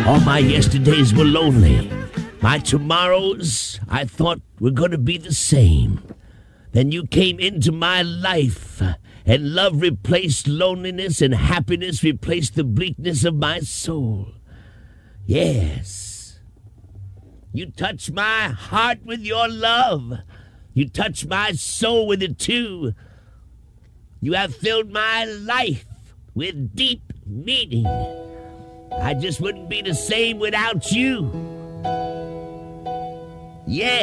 All my yesterdays were lonely. My tomorrows, I thought, were gonna be the same. Then you came into my life, and love replaced loneliness, and happiness replaced the bleakness of my soul. Yes. You touched my heart with your love. You touched my soul with it too. You have filled my life with deep meaning. I just wouldn't be the same without you. Yeah.